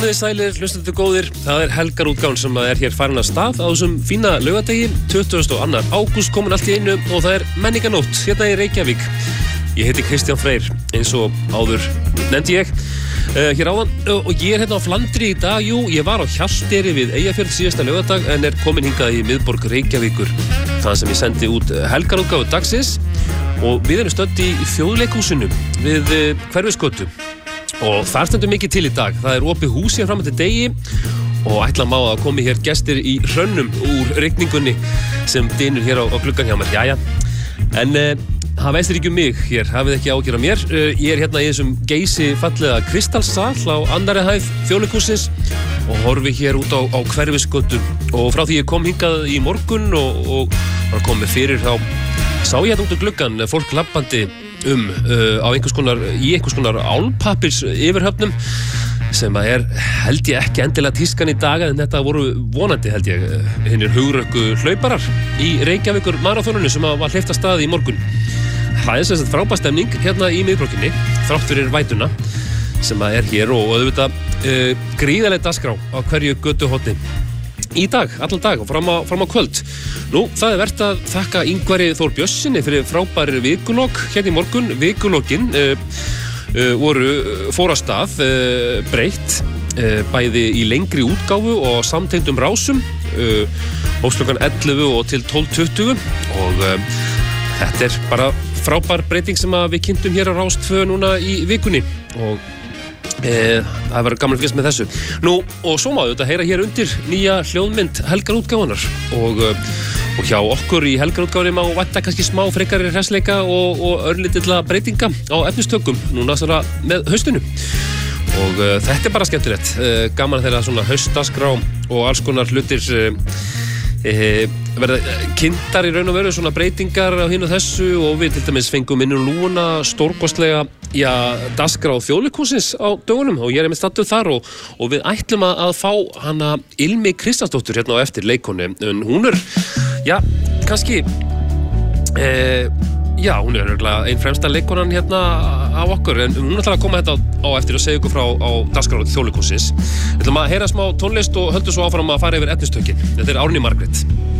Sælir, hlustendur góðir, það helgarútgáfan sem hér farin af stað á þessum fína laugardegi, 22. ágúst komin allt í einu og það menninganótt hérna í Reykjavík. Ég heiti Kristján Freyr, eins og áður nefndi ég hér áðan og ég hérna á Flandri í dag. Jú, ég var á Hjalteyri við Eyjafjörð síðasta laugardag en komin hingað í miðborg Reykjavíkur, það sem ég sendi út helgarútgáfu dagsins og við erum stödd í Þjóðleikhúsinu við Hverfisgötu. Og þar stendur mikið til í dag. Það opið hús hér fram eftir degi og ætla má að komi hér gestir í hrönnum úr rigningunni sem dynur hér á gluggan hjá mér. Jæja. En það veistir ekki mig hér, hafið ekki ágjör af mér. Ég hérna í þessum geysi fallega Kristalssal á annarri hæð Þjóðleikhússins og horfi hér út á Hverfisgötu. Og frá því ég kom hingað í morgun og var komið fyrir þá sá ég hérna út á gluggan fólk labbandi á einhvers konar álpappírs yfirhöfnum sem held ég ekki endilega tískan í dag en þetta voru vonandi held ég hinnir hugrökku hlauparar í Reykjavíkur maraþoninu sem var hleypt af stað í morgun. Það sem sagt frábær stemning hérna í miðborginni þrátt fyrir vætuna sem hér og auðvitað gríðarleg dagskrá á hverju götuhorni í dag, allan dag og fram á kvöld. Nú, það vert að þakka Ingvari Þór Björnssyni fyrir frábær vikulok hérna í morgun. Vikulokin fór af stað breytt bæði í lengri útgáfu og samtengdum rásum hófst klukkan 11 og til 12:20 og þetta bara frábær breyting sem við kynntum hér á Rás 2 núna í vikunni og það var gaman að fylgjast með þessu. Nú, og svo má þetta heyra hér undir nýja hljóðmynd helgarútgáfunar og hjá okkur í helgarútgáfunni má vænta kannski smá frekari hressleika og örlítilla breytinga á efnistökum núna með haustinu. Og þetta bara skemmtilegt. Gaman þegar svona haustdagskrá og alls konar hlutir verða kynntar í raun og veru svona breytingar á hinu þessu og við til dæmis fengum inn lúna stórkostlega dagskrá Þjóðleikhússins á dögunum og ég með stattur þar og við ætlum að fá hana Ilmi Kristjánsdóttur hérna á eftir leikonu en hún kannski hún örugglega ein fremsta leikonan hérna á okkur en hún ætlar að koma þetta á eftir og segja ykkur frá á dagskrá Þjóðleikhússins. Við ætlum að heyra smá tónlist og höldum svo áfram að fara yfir efnistökin. Þetta Árný Margrét.